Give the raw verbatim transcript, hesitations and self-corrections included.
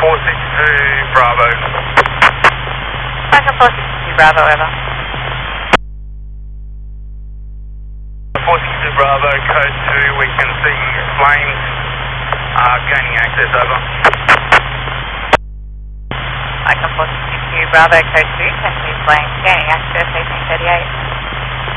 four six two Bravo. Icon four six two Bravo, over. four six two Bravo, code two, we can see flames uh, gaining access, over. Icon four six two Bravo, code two, can see flames gaining access eighteen thirty-eight.